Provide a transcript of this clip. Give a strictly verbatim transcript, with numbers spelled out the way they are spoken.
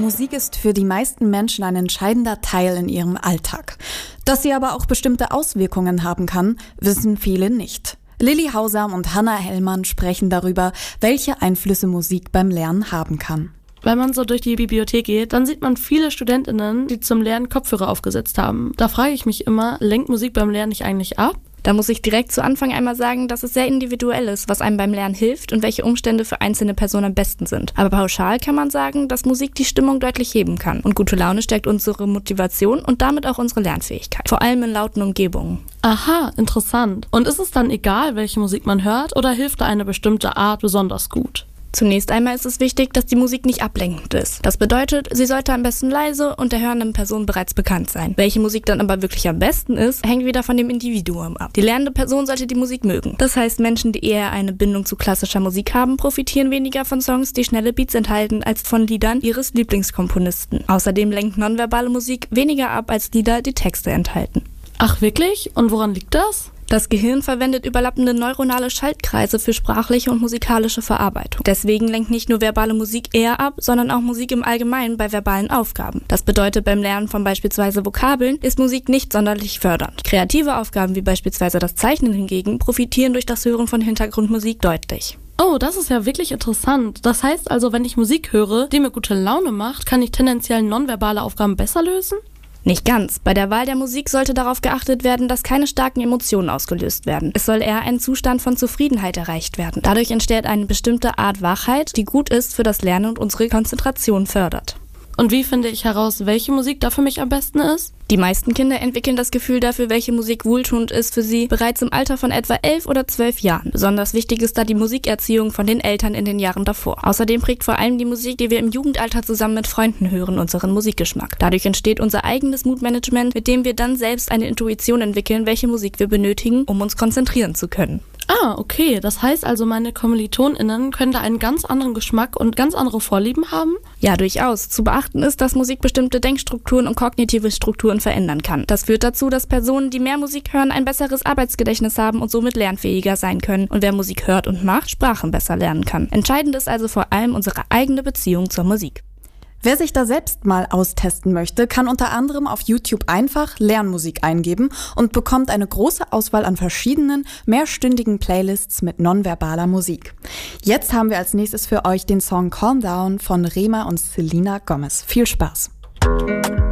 Musik ist für die meisten Menschen ein entscheidender Teil in ihrem Alltag. Dass sie aber auch bestimmte Auswirkungen haben kann, wissen viele nicht. Lilly Hausam und Hannah Hellmann sprechen darüber, welche Einflüsse Musik beim Lernen haben kann. Wenn man so durch die Bibliothek geht, dann sieht man viele StudentInnen, die zum Lernen Kopfhörer aufgesetzt haben. Da frage ich mich immer, lenkt Musik beim Lernen nicht eigentlich ab? Da muss ich direkt zu Anfang einmal sagen, dass es sehr individuell ist, was einem beim Lernen hilft und welche Umstände für einzelne Personen am besten sind. Aber pauschal kann man sagen, dass Musik die Stimmung deutlich heben kann. Und gute Laune stärkt unsere Motivation und damit auch unsere Lernfähigkeit. Vor allem in lauten Umgebungen. Aha, interessant. Und ist es dann egal, welche Musik man hört, oder hilft da eine bestimmte Art besonders gut? Zunächst einmal ist es wichtig, dass die Musik nicht ablenkend ist. Das bedeutet, sie sollte am besten leise und der hörenden Person bereits bekannt sein. Welche Musik dann aber wirklich am besten ist, hängt wieder von dem Individuum ab. Die lernende Person sollte die Musik mögen. Das heißt, Menschen, die eher eine Bindung zu klassischer Musik haben, profitieren weniger von Songs, die schnelle Beats enthalten, als von Liedern ihres Lieblingskomponisten. Außerdem lenkt nonverbale Musik weniger ab als Lieder, die Texte enthalten. Ach wirklich? Und woran liegt das? Das Gehirn verwendet überlappende neuronale Schaltkreise für sprachliche und musikalische Verarbeitung. Deswegen lenkt nicht nur verbale Musik eher ab, sondern auch Musik im Allgemeinen bei verbalen Aufgaben. Das bedeutet, beim Lernen von beispielsweise Vokabeln ist Musik nicht sonderlich fördernd. Kreative Aufgaben wie beispielsweise das Zeichnen hingegen profitieren durch das Hören von Hintergrundmusik deutlich. Oh, das ist ja wirklich interessant. Das heißt also, wenn ich Musik höre, die mir gute Laune macht, kann ich tendenziell nonverbale Aufgaben besser lösen? Nicht ganz. Bei der Wahl der Musik sollte darauf geachtet werden, dass keine starken Emotionen ausgelöst werden. Es soll eher ein Zustand von Zufriedenheit erreicht werden. Dadurch entsteht eine bestimmte Art Wachheit, die gut ist für das Lernen und unsere Konzentration fördert. Und wie finde ich heraus, welche Musik da für mich am besten ist? Die meisten Kinder entwickeln das Gefühl dafür, welche Musik wohltuend ist für sie, bereits im Alter von etwa elf oder zwölf Jahren. Besonders wichtig ist da die Musikerziehung von den Eltern in den Jahren davor. Außerdem prägt vor allem die Musik, die wir im Jugendalter zusammen mit Freunden hören, unseren Musikgeschmack. Dadurch entsteht unser eigenes Moodmanagement, mit dem wir dann selbst eine Intuition entwickeln, welche Musik wir benötigen, um uns konzentrieren zu können. Ah, okay. Das heißt also, meine KommilitonInnen können da einen ganz anderen Geschmack und ganz andere Vorlieben haben? Ja, durchaus. Zu beachten ist, dass Musik bestimmte Denkstrukturen und kognitive Strukturen verändern kann. Das führt dazu, dass Personen, die mehr Musik hören, ein besseres Arbeitsgedächtnis haben und somit lernfähiger sein können. Und wer Musik hört und macht, Sprachen besser lernen kann. Entscheidend ist also vor allem unsere eigene Beziehung zur Musik. Wer sich da selbst mal austesten möchte, kann unter anderem auf YouTube einfach Lernmusik eingeben und bekommt eine große Auswahl an verschiedenen, mehrstündigen Playlists mit nonverbaler Musik. Jetzt haben wir als nächstes für euch den Song Calm Down von Rema und Selena Gomez. Viel Spaß!